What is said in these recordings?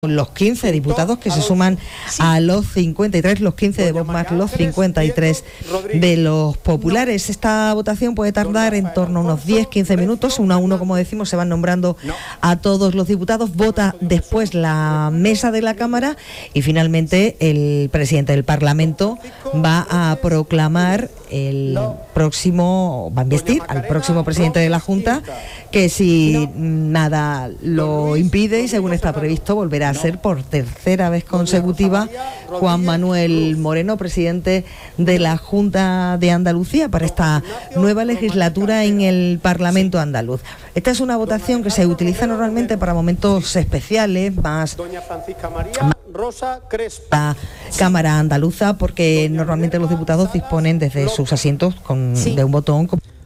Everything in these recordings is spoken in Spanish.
Los 15 diputados que se suman a los 53, los 15 de Vox más los 53 de los populares. Esta votación puede tardar en torno a unos 10-15 minutos, uno a uno, como decimos, se van nombrando a todos los diputados, vota después la mesa de la Cámara y finalmente el presidente del Parlamento va a proclamar va a investir al próximo presidente de la Junta, que si nada lo impide y según está previsto volverá a ser por tercera vez consecutiva Juan Manuel Moreno, presidente de la Junta de Andalucía para esta nueva legislatura en el Parlamento andaluz. Esta es una votación que se utiliza normalmente para momentos especiales, más la Cámara Andaluza, porque normalmente los diputados disponen desde sus asientos de un botón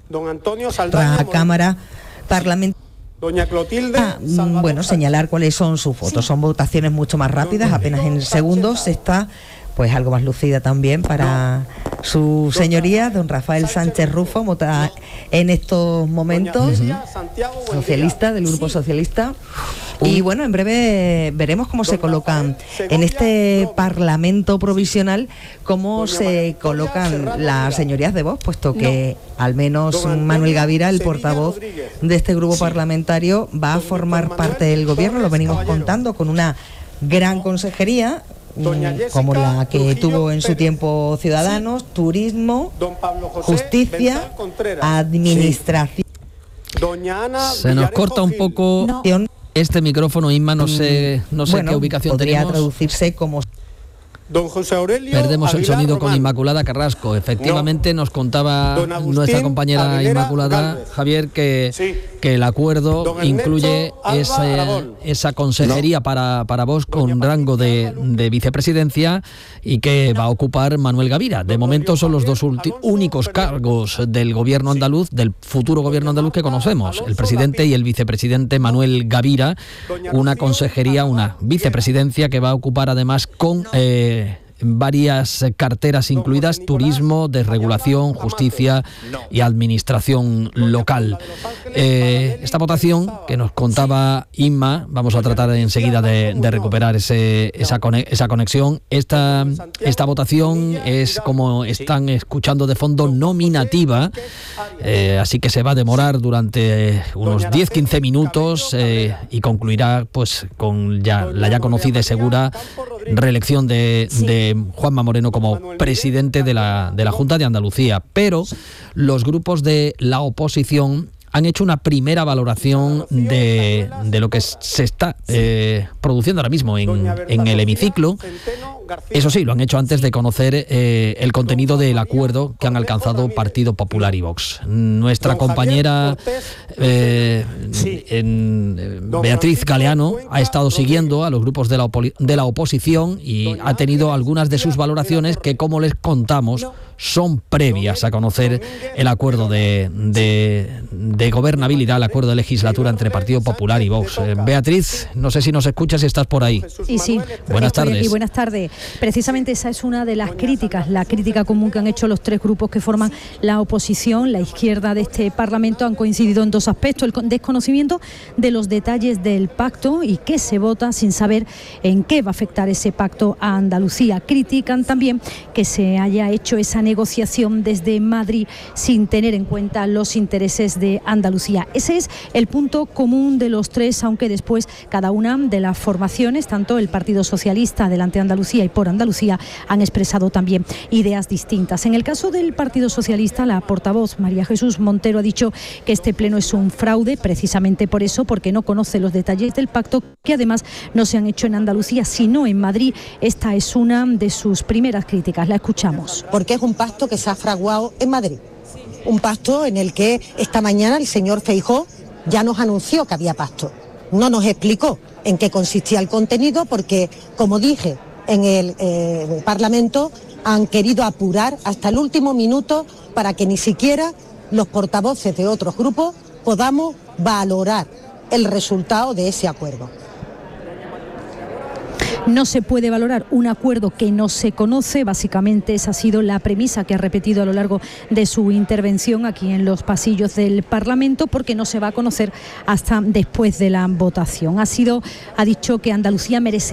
la Cámara Parlamentaria. Doña Clotilde. Señalar cuáles son sus votos. Son votaciones mucho más rápidas, apenas en segundos. Está pues algo más lucida también para su señoría, don Rafael Sánchez Rufo, vota en estos momentos, socialista, del Grupo Socialista. Y bueno, en breve veremos cómo se colocan en este Parlamento provisional, cómo se colocan las señorías de Vox, puesto que al menos Manuel Gavira, el portavoz de este grupo parlamentario, va a formar parte del gobierno, lo venimos contando, con una gran consejería, como la que tuvo en su tiempo Ciudadanos, Turismo, Justicia, Administración. Se nos corta un poco este micrófono, Inma, no sé qué ubicación podría tenemos. Traducirse como... Don José Aurelio Perdemos el Aguilar sonido con Román. Inmaculada Carrasco. Efectivamente, nos contaba nuestra compañera Aguilera Inmaculada, Gálvez. Javier, que el acuerdo Don Ernesto incluye Alba Aragón. esa consejería para Vox con rango de vicepresidencia y que va a ocupar Manuel Gavira. De momento son los dos únicos cargos del gobierno andaluz, del futuro gobierno andaluz que conocemos, el presidente y el vicepresidente Manuel Gavira, una consejería, una vicepresidencia que va a ocupar además con varias carteras incluidas: turismo, desregulación, justicia y administración local. Esta votación que nos contaba Inma, vamos a tratar enseguida de recuperar esa conexión. Esta votación es, como están escuchando de fondo, nominativa, así que se va a demorar durante unos 10-15 minutos y concluirá pues con la ya conocida y segura reelección de Juanma Moreno como presidente de la Junta de Andalucía. Pero los grupos de la oposición han hecho una primera valoración de lo que se está produciendo ahora mismo en el hemiciclo. Eso sí, lo han hecho antes de conocer el contenido del acuerdo que han alcanzado Partido Popular y Vox. Nuestra compañera Beatriz Galeano ha estado siguiendo a los grupos de la oposición y ha tenido algunas de sus valoraciones que, como les contamos, son previas a conocer el acuerdo de gobernabilidad, el acuerdo de legislatura entre Partido Popular y Vox. Beatriz, no sé si nos escuchas, si estás por ahí. Sí. Buenas tardes. Y buenas tardes. Precisamente esa es una de las críticas, la crítica común que han hecho los tres grupos que forman la oposición, la izquierda de este Parlamento. Han coincidido en dos aspectos: el desconocimiento de los detalles del pacto y que se vota sin saber en qué va a afectar ese pacto a Andalucía. Critican también que se haya hecho esa negociación desde Madrid sin tener en cuenta los intereses de Andalucía. Ese es el punto común de los tres, aunque después cada una de las formaciones, tanto el Partido Socialista, Adelante Andalucía y Por Andalucía, han expresado también ideas distintas. En el caso del Partido Socialista, la portavoz María Jesús Montero ha dicho que este pleno es un fraude, precisamente por eso, porque no conoce los detalles del pacto, que además no se han hecho en Andalucía, sino en Madrid. Esta es una de sus primeras críticas. La escuchamos. Porque es un pacto que se ha fraguado en Madrid. Un pacto en el que esta mañana el señor Feijóo ya nos anunció que había pacto. No nos explicó en qué consistía el contenido porque, como dije en el Parlamento, han querido apurar hasta el último minuto para que ni siquiera los portavoces de otros grupos podamos valorar el resultado de ese acuerdo. No se puede valorar un acuerdo que no se conoce. Básicamente esa ha sido la premisa que ha repetido a lo largo de su intervención aquí en los pasillos del Parlamento, porque no se va a conocer hasta después de la votación. Ha dicho que Andalucía merece